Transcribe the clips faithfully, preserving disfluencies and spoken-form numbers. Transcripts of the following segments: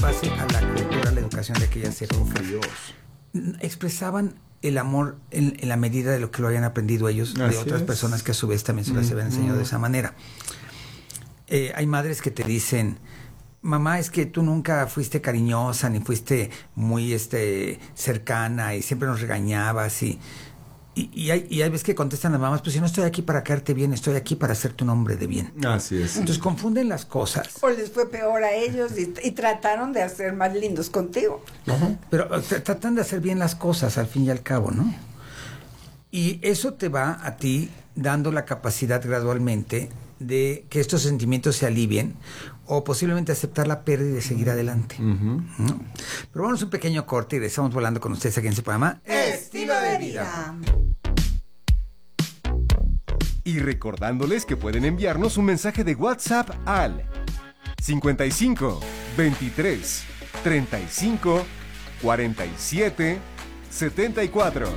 base a la cultura, a la educación de aquellas épocas. Expresaban el amor en, en la medida de lo que lo habían aprendido ellos de Así otras es. personas que a su vez también se las habían enseñado de esa manera. Eh, hay madres que te dicen: mamá, es que tú nunca fuiste cariñosa, ni fuiste muy este cercana, y siempre nos regañabas, y, y, y, hay, y hay veces que contestan las mamás: pues si no estoy aquí para caerte bien, estoy aquí para hacerte un hombre de bien. Así es. Entonces confunden las cosas. O les fue peor a ellos y, y trataron de hacer más lindos contigo. Ajá. Pero t- tratan de hacer bien las cosas al fin y al cabo, ¿no? Y eso te va a ti dando la capacidad gradualmente de que estos sentimientos se alivien, o posiblemente aceptar la pérdida y de seguir adelante. Uh-huh. ¿No? Pero vamos a un pequeño corte y regresamos volando con ustedes aquí en este programa Estilo de vida. Y recordándoles que pueden enviarnos un mensaje de WhatsApp al cincuenta y cinco, veintitrés, treinta y cinco, cuarenta y siete, setenta y cuatro.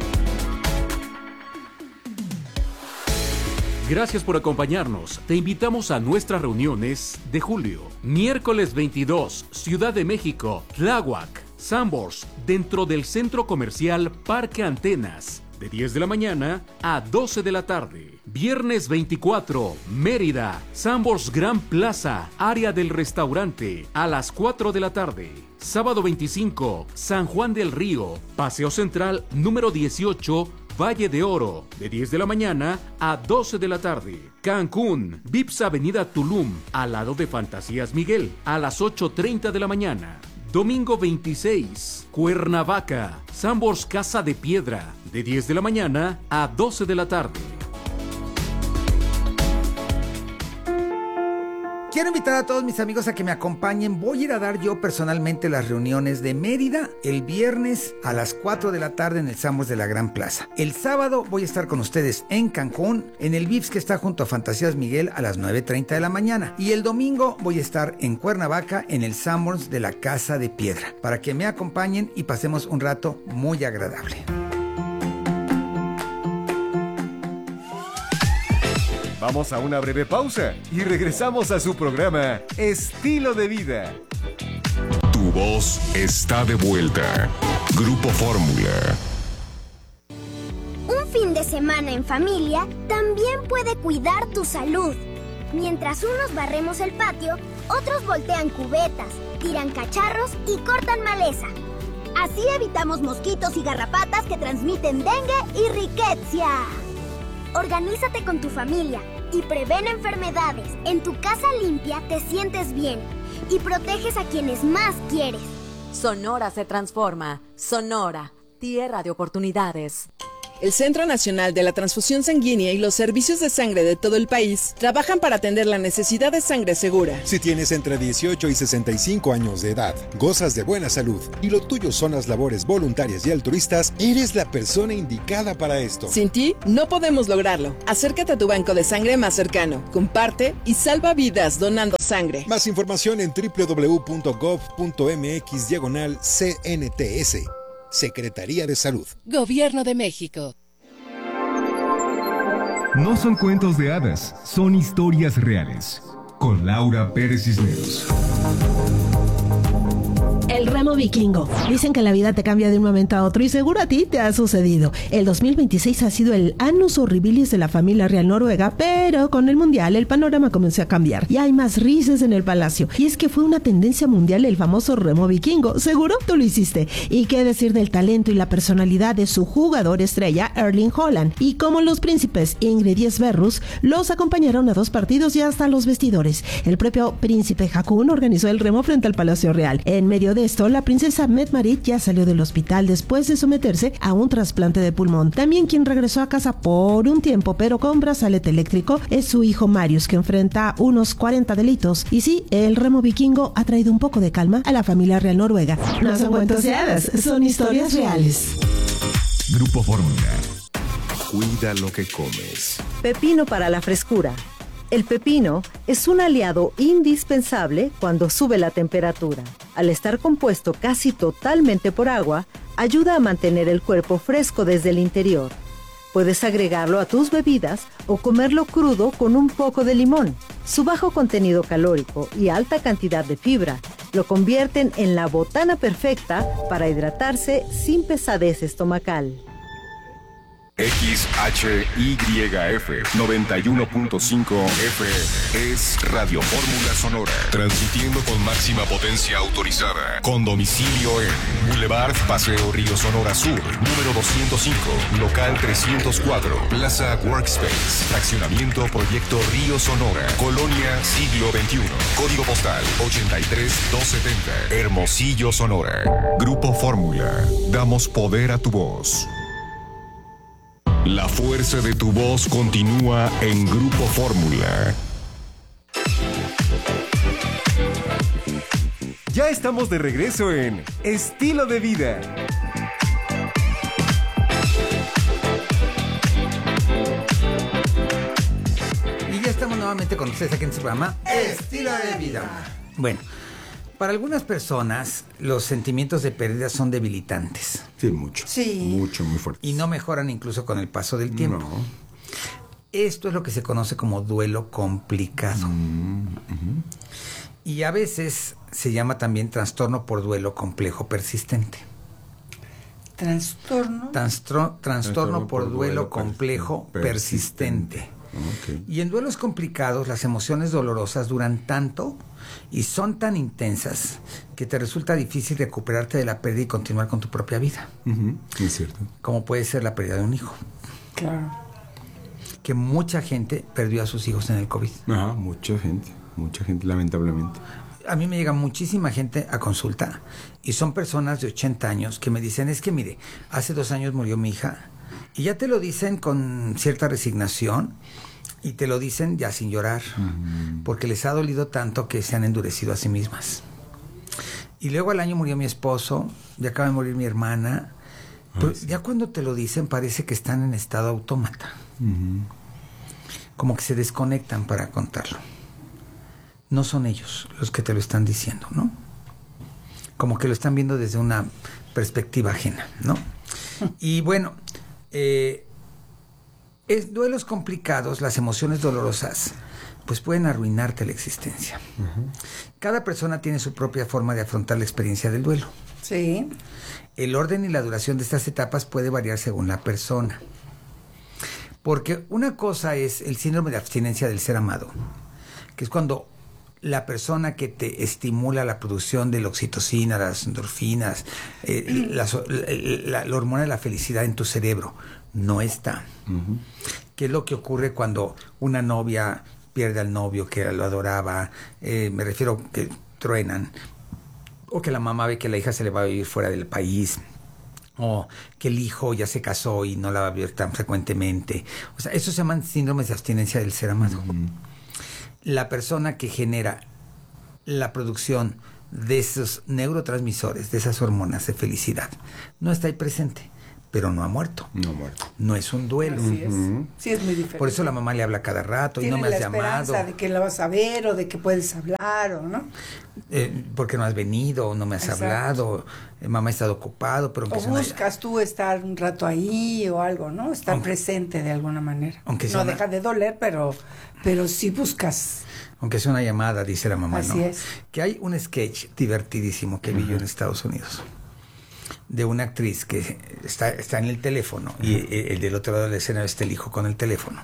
Gracias por acompañarnos. Te invitamos a nuestras reuniones de julio. Miércoles veintidós, Ciudad de México, Tláhuac, Sanborns, dentro del Centro Comercial Parque Antenas, de diez de la mañana a doce de la tarde. Viernes veinticuatro, Mérida, Sanborns Gran Plaza, área del restaurante, a las cuatro de la tarde. Sábado veinticinco, San Juan del Río, Paseo Central número dieciocho, Valle de Oro, de diez de la mañana a doce de la tarde. Cancún, Vips Avenida Tulum, al lado de Fantasías Miguel, a las ocho treinta de la mañana. Domingo veintiséis, Cuernavaca, Sanborns Casa de Piedra, de diez de la mañana a doce de la tarde. Quiero invitar a todos mis amigos a que me acompañen. Voy a ir a dar yo personalmente las reuniones de Mérida el viernes a las cuatro de la tarde en el Sanborns de la Gran Plaza. El sábado voy a estar con ustedes en Cancún, en el Vips que está junto a Fantasías Miguel a las nueve treinta de la mañana. Y el domingo voy a estar en Cuernavaca en el Sanborns de la Casa de Piedra, para que me acompañen y pasemos un rato muy agradable. Vamos a una breve pausa y regresamos a su programa Estilo de Vida. Tu voz está de vuelta. Grupo Fórmula. Un fin de semana en familia también puede cuidar tu salud. Mientras unos barremos el patio, otros voltean cubetas, tiran cacharros y cortan maleza. Así evitamos mosquitos y garrapatas que transmiten dengue y riqueza. Organízate con tu familia y prevén enfermedades. En tu casa limpia te sientes bien y proteges a quienes más quieres. Sonora se transforma. Sonora, tierra de oportunidades. El Centro Nacional de la Transfusión Sanguínea y los servicios de sangre de todo el país trabajan para atender la necesidad de sangre segura. Si tienes entre dieciocho y sesenta y cinco años de edad, gozas de buena salud y lo tuyo son las labores voluntarias y altruistas, eres la persona indicada para esto. Sin ti, no podemos lograrlo. Acércate a tu banco de sangre más cercano, comparte y salva vidas donando sangre. Más información en doble u doble u doble u punto gov punto mx diagonal C N T S. Secretaría de Salud. Gobierno de México. No son cuentos de hadas, son historias reales. Con Laura Pérez Cisneros. El remo vikingo. Dicen que la vida te cambia de un momento a otro y seguro a ti te ha sucedido. El dos mil veintiséis ha sido el annus horribilis de la familia real noruega, pero con el mundial el panorama comenzó a cambiar y hay más risas en el palacio. Y es que fue una tendencia mundial el famoso remo vikingo. Seguro tú lo hiciste. Y qué decir del talento y la personalidad de su jugador estrella Erling Haaland. Y como los príncipes Ingrid y Sverrus los acompañaron a dos partidos y hasta los vestidores. El propio príncipe Haakon organizó el remo frente al Palacio Real. En medio de esto, la princesa Mette-Marit ya salió del hospital después de someterse a un trasplante de pulmón. También quien regresó a casa por un tiempo, pero con brazalete eléctrico, es su hijo Marius, que enfrenta unos cuarenta delitos. Y sí, el remo vikingo ha traído un poco de calma a la familia real noruega. No son cuentos de hadas, son historias reales. Grupo Fórmula. Cuida lo que comes. Pepino para la frescura. El pepino es un aliado indispensable cuando sube la temperatura. Al estar compuesto casi totalmente por agua, ayuda a mantener el cuerpo fresco desde el interior. Puedes agregarlo a tus bebidas o comerlo crudo con un poco de limón. Su bajo contenido calórico y alta cantidad de fibra lo convierten en la botana perfecta para hidratarse sin pesadez estomacal. X H Y F noventa y uno punto cinco F M es Radio Fórmula Sonora, transmitiendo con máxima potencia autorizada, con domicilio en Boulevard Paseo Río Sonora Sur, número doscientos cinco, local trescientos cuatro, Plaza Workspace, fraccionamiento Proyecto Río Sonora, Colonia Siglo veintiuno, código postal ochenta y tres doscientos setenta, Hermosillo, Sonora. Grupo Fórmula, damos poder a tu voz. La fuerza de tu voz continúa en Grupo Fórmula. Ya estamos de regreso en Estilo de Vida. Y ya estamos nuevamente con ustedes aquí en su programa Estilo de Vida. Bueno, para algunas personas los sentimientos de pérdida son debilitantes. Sí, mucho. Sí. Mucho, muy fuerte. Y no mejoran incluso con el paso del tiempo. No. Esto es lo que se conoce como duelo complicado. Mm, uh-huh. Y a veces se llama también trastorno por duelo complejo persistente. Trastorno. Trastro- trastorno por, por duelo complejo persistente. persistente. Okay. Y en duelos complicados las emociones dolorosas duran tanto y son tan intensas que te resulta difícil recuperarte de la pérdida y continuar con tu propia vida. Uh-huh. Es cierto. Como puede ser la pérdida de un hijo. Claro. Que mucha gente perdió a sus hijos en el COVID. Ah, mucha gente, mucha gente lamentablemente. A mí me llega muchísima gente a consulta y son personas de ochenta años que me dicen, es que mire, hace dos años murió mi hija. Y ya te lo dicen con cierta resignación y te lo dicen ya sin llorar, uh-huh. porque les ha dolido tanto que se han endurecido a sí mismas. Y luego al año murió mi esposo, ya acaba de morir mi hermana. Ah, pero sí. Ya cuando te lo dicen parece que están en estado autómata. Uh-huh. Como que se desconectan para contarlo. No son ellos los que te lo están diciendo, ¿no? Como que lo están viendo desde una perspectiva ajena, ¿no? Y bueno... Eh, es duelos complicados, las emociones dolorosas, pues pueden arruinarte la existencia. Uh-huh. Cada persona tiene su propia forma de afrontar la experiencia del duelo. Sí. El orden y la duración de estas etapas puede variar según la persona. Porque una cosa es el síndrome de abstinencia del ser amado, que es cuando la persona que te estimula la producción de la oxitocina, las endorfinas, eh, la, la, la hormona de la felicidad en tu cerebro, no está. Uh-huh. ¿Qué es lo que ocurre cuando una novia pierde al novio que lo adoraba? Eh, me refiero que truenan. O que la mamá ve que la hija se le va a vivir fuera del país. O que el hijo ya se casó y no la va a ver tan frecuentemente. O sea, eso se llaman síndromes de abstinencia del ser amado. Uh-huh. La persona que genera la producción de esos neurotransmisores, de esas hormonas de felicidad, no está ahí presente, pero no ha muerto. No ha muerto. No es un duelo. Así es. Uh-huh. Sí, es muy diferente. Por eso la mamá le habla cada rato y no me has llamado. Tiene la esperanza de que la vas a ver o de que puedes hablar o no. Eh, porque no has venido o no me has Exacto. hablado. Eh, mamá ha estado ocupado, pero o buscas tú estar un rato ahí o algo, ¿no? Estar aunque, presente de alguna manera. Aunque no una... deja de doler, pero pero sí buscas. Aunque sea una llamada, dice la mamá, Así ¿no? es. Que hay un sketch divertidísimo que vi uh-huh. yo en Estados Unidos de una actriz que está, está en el teléfono uh-huh. y el, el del otro lado del escenario está el hijo con el teléfono.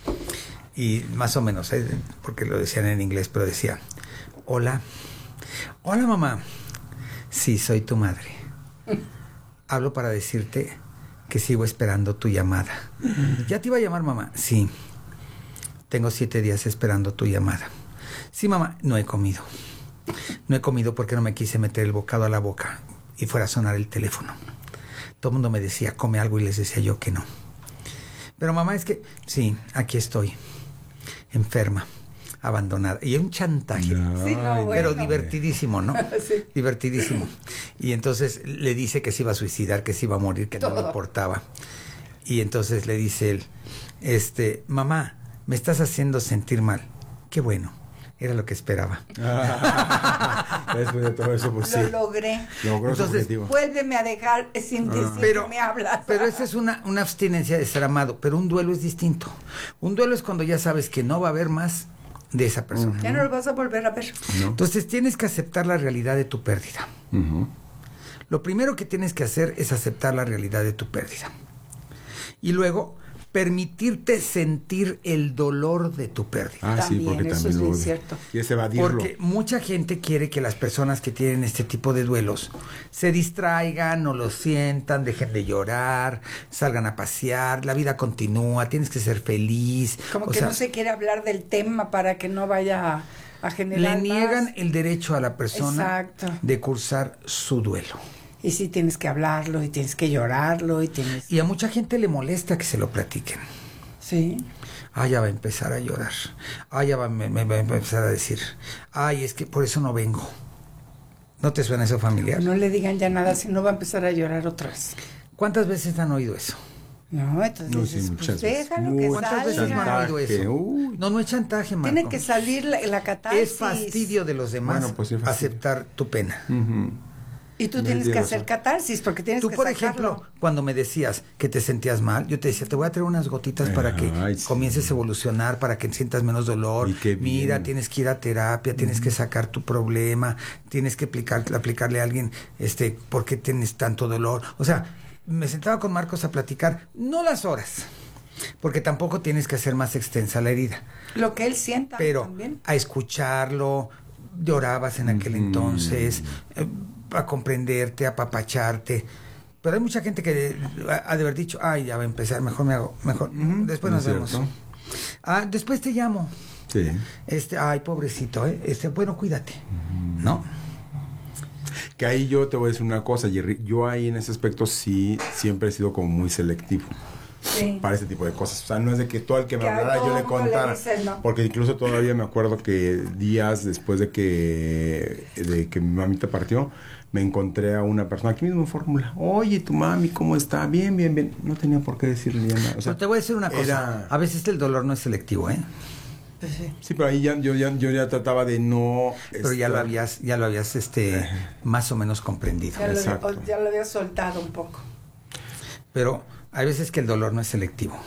Y más o menos, ¿eh? Porque lo decían en inglés, pero decía, hola, hola mamá, sí, soy tu madre. Hablo para decirte que sigo esperando tu llamada. ¿Ya te iba a llamar mamá? Sí. Tengo siete días esperando tu llamada. Sí, mamá, no he comido. No he comido porque no me quise meter el bocado a la boca y fuera a sonar el teléfono. Todo el mundo me decía, come algo, y les decía yo que no. Pero mamá, es que... Sí, aquí estoy. Enferma, abandonada. Y es un chantaje. No, sí, no, pero bueno. divertidísimo, ¿no? Sí. Divertidísimo. Y entonces le dice que se iba a suicidar, que se iba a morir, que Todo. no le importaba. Y entonces le dice él, este, mamá, me estás haciendo sentir mal. Qué bueno, era lo que esperaba. Después de todo eso, pues sí. Lo logré. Logró Entonces, su objetivo. Vuélveme a dejar sin decir ah. pero, que me hablas. Pero esa es una, una abstinencia de ser amado, pero un duelo es distinto. Un duelo es cuando ya sabes que no va a haber más de esa persona. Ya no lo vas a volver a ver. No. Entonces tienes que aceptar la realidad de tu pérdida. Uh-huh. Lo primero que tienes que hacer es aceptar la realidad de tu pérdida. Y luego permitirte sentir el dolor de tu pérdida. Ah, también, sí, porque eso también es cierto. Quieres evadirlo. Porque mucha gente quiere que las personas que tienen este tipo de duelos se distraigan, no lo sientan, dejen de llorar, salgan a pasear, la vida continúa, tienes que ser feliz. Como o que sea, no se quiere hablar del tema para que no vaya a, a generar le niegan más. el derecho a la persona Exacto. de cursar su duelo. Y sí tienes que hablarlo, y tienes que llorarlo, y tienes... Y a mucha gente le molesta que se lo platiquen. Sí. Ah, ya va a empezar a llorar. Ah, ya va, me, me va a empezar a decir. Ay, es que por eso no vengo. ¿No te suena eso familiar? No le digan ya nada, si no va a empezar a llorar otra vez. ¿Cuántas veces han oído eso? No, entonces No, dices, sí, pues muchas déjalo veces. que ¿Cuántas salga. veces no han oído eso? Uy. No, no es chantaje, Marco. Tiene que salir la, la catarsis. Es fastidio de los demás Bueno, pues sí, fastidio. aceptar tu pena. Uh-huh. Y tú No tienes que tienes hacer razón. catarsis porque tienes Tú, que por sacarlo. ejemplo, cuando me decías que te sentías mal, yo te decía, te voy a traer unas gotitas para que Ay, sí. comiences a evolucionar, para que sientas menos dolor. Y qué bien. Mira, tienes que ir a terapia, tienes que sacar tu problema, tienes que aplicar, aplicarle a alguien, este, ¿por qué tienes tanto dolor? O sea, me sentaba con Marcos a platicar, no las horas, porque tampoco tienes que hacer más extensa la herida. Lo que él sienta Pero también. a escucharlo, llorabas en aquel Mm. entonces, eh, a comprenderte, a apapacharte. Pero hay mucha gente que ha, ha de haber dicho, ay, ya va a empezar, mejor me hago, mejor, después ¿No nos es vemos. cierto? Ah, después te llamo. Sí. Este, ay, pobrecito, ¿eh? Este, bueno, cuídate, ¿no? Que ahí yo te voy a decir una cosa, Jerry. Yo ahí en ese aspecto sí siempre he sido como muy selectivo. Sí. Para este tipo de cosas. O sea, no es de que todo el que me Que a hablara todo yo le mundo le contara. dices, ¿no? Porque incluso todavía me acuerdo que días después de que de que mi mamita partió, me encontré a una persona aquí mismo en Fórmula. Oye, tu mami, ¿cómo está? Bien, bien, bien. No tenía por qué decirle ya nada. O sea, Pero te voy a decir una cosa, era- a veces el dolor no es selectivo, ¿eh? Pues sí. Sí, pero ahí ya, yo, ya, yo ya trataba de no... Pero ya lo estar- habías, ya lo habías, este, más o menos comprendido. Ya lo, Exacto. o- ya lo había soltado un poco. Pero hay veces que el dolor no es selectivo.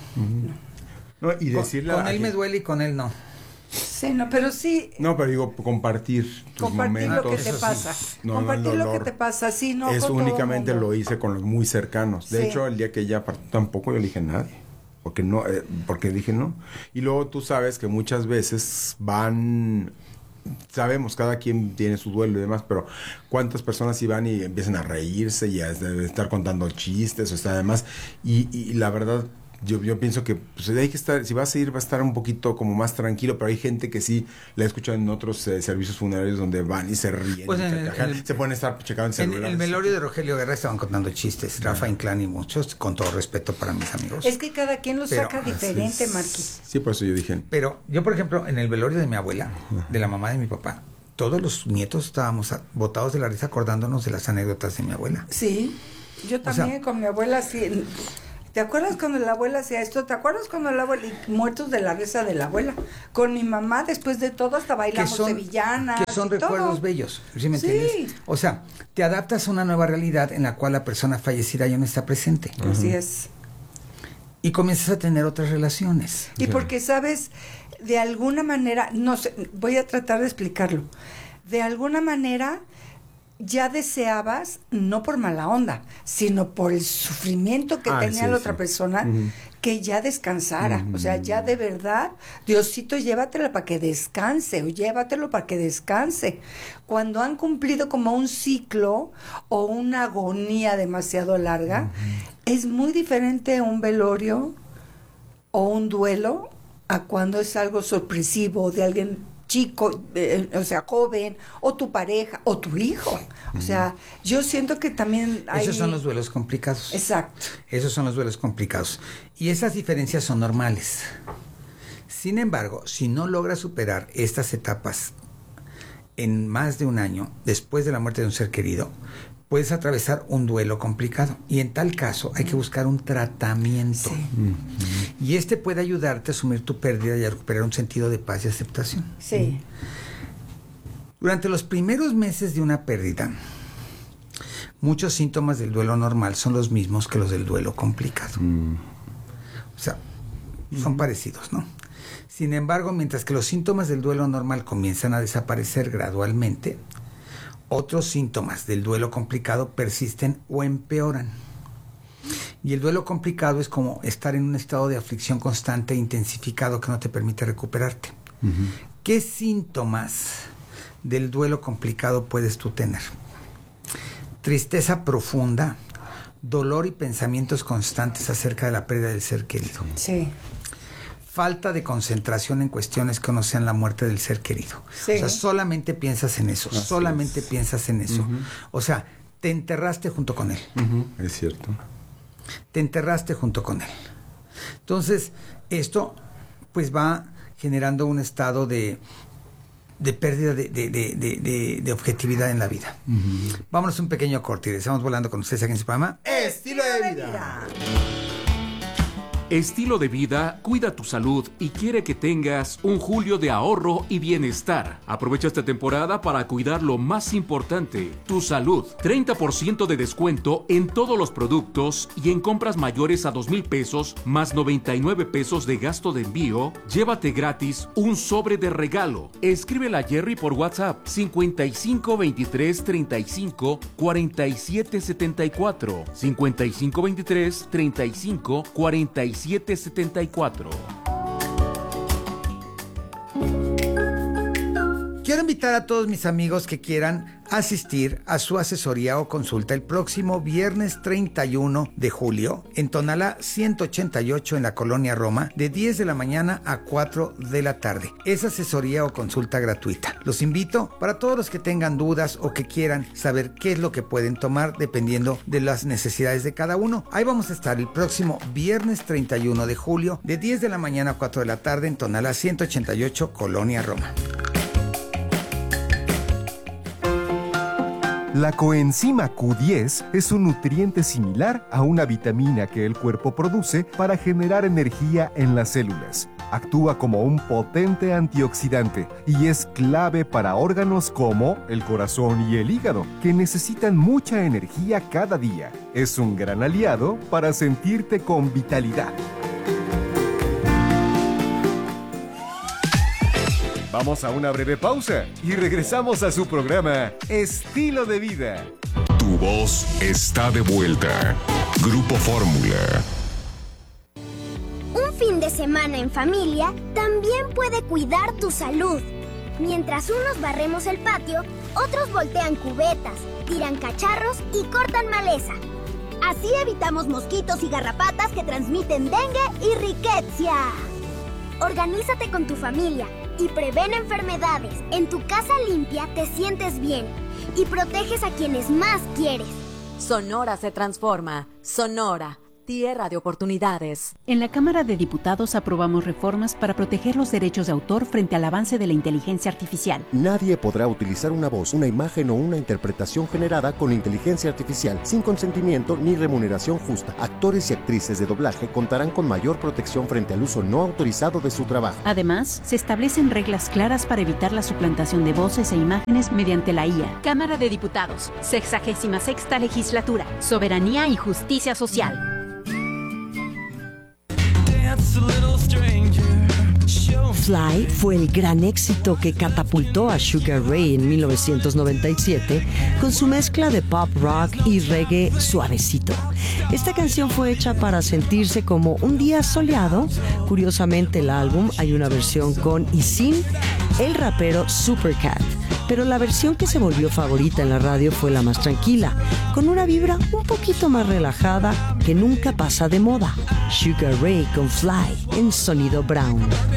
No, y Con, decirle con a- él me duele y con él no. Sí, no, pero sí, No, pero digo, compartir tus compartir lo momentos. que te Eso sí. pasa. No, no, compartir el lo que dolor. te pasa, sí, no. Eso con todo únicamente mundo. lo hice con los muy cercanos. De Sí. hecho, el día que ella partió tampoco yo le dije a nadie. Porque no, eh, porque dije no. Y luego tú sabes que muchas veces van, sabemos, cada quien tiene su duelo y demás, pero cuántas personas sí van y empiezan a reírse y a estar contando chistes o está además. Y, y la verdad, yo, yo pienso que pues, hay que estar, si vas a ir, va a estar un poquito como más tranquilo, pero hay gente que sí la escuchan en otros eh, servicios funerarios donde van y se ríen, Pues y en se el- carcajean, en el- se pueden estar checando el En celular. el velorio de Rogelio Guerra estaban contando chistes, Rafa Inclán y muchos, con todo respeto para mis amigos. Es que cada quien lo Pero- saca diferente, Marqui. Sí, por eso yo dije. Pero yo, por ejemplo, en el velorio de mi abuela, de la mamá de mi papá, todos los nietos estábamos a- botados de la risa acordándonos de las anécdotas de mi abuela. Sí, yo O sea- también con mi abuela, sí. ¿Te acuerdas cuando la abuela hacía esto? ¿Te acuerdas cuando la abuela, y muertos de la risa de la abuela? Con mi mamá, después de todo, hasta bailamos sevillanas. que son y todo. recuerdos bellos, ¿sí me Sí. entiendes? O sea, te adaptas a una nueva realidad en la cual la persona fallecida ya no está presente. Así es. Y comienzas a tener otras relaciones. Y porque, sabes, de alguna manera, no sé, voy a tratar de explicarlo. De alguna manera ya deseabas, no por mala onda, sino por el sufrimiento que Ah, tenía sí, la otra sí. persona, Ujú. que ya descansara. O sea, ya de verdad, Diosito, llévatela para que descanse, o llévatelo para que descanse. Cuando han cumplido como un ciclo o una agonía demasiado larga, es muy diferente un velorio o un duelo a cuando es algo sorpresivo de alguien chico, eh, o sea, joven, o tu pareja, o tu hijo. O sea, yo siento que también hay... Esos son los duelos complicados. Exacto. Esos son los duelos complicados. Y esas diferencias son normales. Sin embargo, si no logras superar estas etapas en más de un año después de la muerte de un ser querido, puedes atravesar un duelo complicado. Y en tal caso hay que buscar un tratamiento. Y este puede ayudarte a asumir tu pérdida y a recuperar un sentido de paz y aceptación. Sí. Durante los primeros meses de una pérdida, muchos síntomas del duelo normal son los mismos que los del duelo complicado. O sea, son parecidos, ¿no? Sin embargo, mientras que los síntomas del duelo normal comienzan a desaparecer gradualmente, otros síntomas del duelo complicado persisten o empeoran. Y el duelo complicado es como estar en un estado de aflicción constante e intensificado que no te permite recuperarte. Uh-huh. ¿Qué síntomas del duelo complicado puedes tú tener? Tristeza profunda, dolor y pensamientos constantes acerca de la pérdida del ser querido. Sí. Falta de concentración en cuestiones que no sean la muerte del ser querido. Sí. O sea, solamente piensas en eso, Así solamente es. piensas en eso. Uh-huh. O sea, te enterraste junto con él. Uh-huh. Es cierto. Te enterraste junto con él. Entonces, esto pues va generando un estado de, de pérdida de, de, de, de, de objetividad en la vida. Uh-huh. Vámonos un pequeño corte y estamos volando con ustedes aquí en su programa Estilo de Vida. Estilo de Vida cuida tu salud y quiere que tengas un julio de ahorro y bienestar. Aprovecha esta temporada para cuidar lo más importante, tu salud. treinta por ciento de descuento en todos los productos y en compras mayores a dos mil pesos más noventa y nueve pesos de gasto de envío. Llévate gratis un sobre de regalo. Escríbele a Jerry por WhatsApp cincuenta y cinco veintitrés treinta y cinco cuarenta y siete setenta y cuatro. cincuenta y cinco veintitrés treinta y cinco cuarenta y siete setenta y cuatro. Quiero invitar a todos mis amigos que quieran asistir a su asesoría o consulta el próximo viernes treinta y uno de julio en Tonalá ciento ochenta y ocho en la Colonia Roma de diez de la mañana a cuatro de la tarde. Es asesoría o consulta gratuita. Los invito para todos los que tengan dudas o que quieran saber qué es lo que pueden tomar dependiendo de las necesidades de cada uno. Ahí vamos a estar el próximo viernes treinta y uno de julio de diez de la mañana a cuatro de la tarde en Tonalá ciento ochenta y ocho, Colonia Roma. La coenzima Q diez es un nutriente similar a una vitamina que el cuerpo produce para generar energía en las células. Actúa como un potente antioxidante y es clave para órganos como el corazón y el hígado, que necesitan mucha energía cada día. Es un gran aliado para sentirte con vitalidad. Vamos a una breve pausa y regresamos a su programa Estilo de Vida. Tu voz está de vuelta. Grupo Fórmula. Un fin de semana en familia también puede cuidar tu salud. Mientras unos barremos el patio, otros voltean cubetas, tiran cacharros y cortan maleza. Así evitamos mosquitos y garrapatas que transmiten dengue y riqueza. Organízate con tu familia y prevén enfermedades. En tu casa limpia te sientes bien y proteges a quienes más quieres. Sonora se transforma. Sonora, tierra de oportunidades. En la Cámara de Diputados aprobamos reformas para proteger los derechos de autor frente al avance de la inteligencia artificial. Nadie podrá utilizar una voz, una imagen o una interpretación generada con inteligencia artificial sin consentimiento ni remuneración justa. Actores y actrices de doblaje contarán con mayor protección frente al uso no autorizado de su trabajo. Además, se establecen reglas claras para evitar la suplantación de voces e imágenes mediante la I A. Cámara de Diputados, sexagésima sexta legislatura, soberanía y justicia social. Fly fue el gran éxito que catapultó a Sugar Ray en mil novecientos noventa y siete con su mezcla de pop rock y reggae suavecito. Esta canción fue hecha para sentirse como un día soleado. Curiosamente, el álbum hay una versión con y sin el rapero Supercat, pero la versión que se volvió favorita en la radio fue la más tranquila, con una vibra un poquito más relajada que nunca pasa de moda. Sugar Ray con Fly en Sonido Brown.